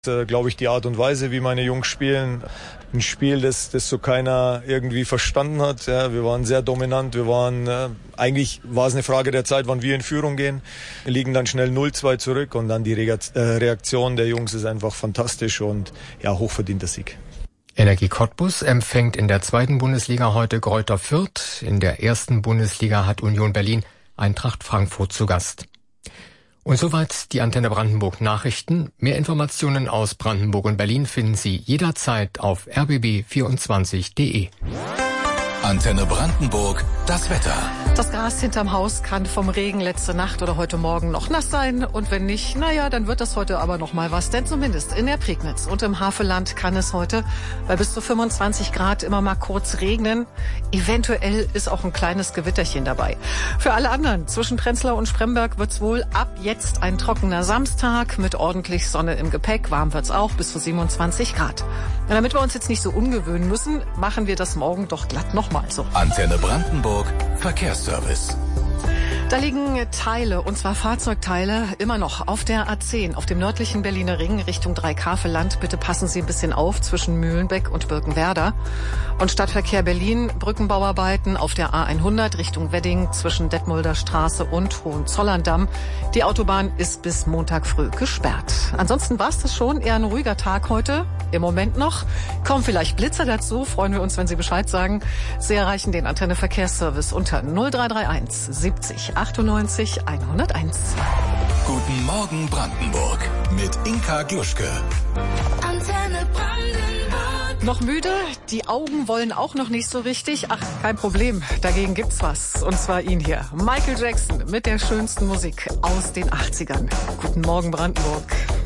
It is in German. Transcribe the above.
Glaube ich, die Art und Weise, wie meine Jungs spielen. Ein Spiel, das so keiner irgendwie verstanden hat. Ja, wir waren sehr dominant. Eigentlich war es eine Frage der Zeit, wann wir in Führung gehen. Wir liegen dann schnell 0-2 zurück und dann die Reaktion der Jungs ist einfach fantastisch und ja, hochverdienter Sieg. Energie Cottbus empfängt in der 2. Bundesliga heute Greuther Fürth. In der 1. Bundesliga hat Union Berlin Eintracht Frankfurt zu Gast. Und soweit die Antenne Brandenburg Nachrichten. Mehr Informationen aus Brandenburg und Berlin finden Sie jederzeit auf rbb24.de. Antenne Brandenburg, das Wetter. Das Gras hinterm Haus kann vom Regen letzte Nacht oder heute Morgen noch nass sein. Und wenn nicht, dann wird das heute aber noch mal was. Denn zumindest in der Prignitz und im Havelland kann es heute bei bis zu 25 Grad immer mal kurz regnen. Eventuell ist auch ein kleines Gewitterchen dabei. Für alle anderen zwischen Prenzlau und Spremberg wird's wohl ab jetzt ein trockener Samstag mit ordentlich Sonne im Gepäck. Warm wird's auch bis zu 27 Grad. Und damit wir uns jetzt nicht so umgewöhnen müssen, machen wir das morgen doch glatt nochmal so. Antenne Brandenburg, Verkehrsservice. Da liegen Teile, und zwar Fahrzeugteile, immer noch auf der A10, auf dem nördlichen Berliner Ring Richtung Dreikaveland. Bitte passen Sie ein bisschen auf zwischen Mühlenbeck und Birkenwerder. Und Stadtverkehr Berlin, Brückenbauarbeiten auf der A100 Richtung Wedding zwischen Detmolder Straße und Hohenzollern-Damm. Die Autobahn ist bis Montag früh gesperrt. Ansonsten war es das schon, eher ein ruhiger Tag heute. Im Moment noch. Kommen vielleicht Blitzer dazu, freuen wir uns, wenn Sie Bescheid sagen. Sie erreichen den Antenne Verkehrsservice unter 0331 70 98 101. Guten Morgen Brandenburg mit Inka Gluschke. Antenne Brandenburg. Noch müde? Die Augen wollen auch noch nicht so richtig? Ach, kein Problem. Dagegen gibt's was. Und zwar ihn hier. Michael Jackson mit der schönsten Musik aus den 80ern. Guten Morgen Brandenburg.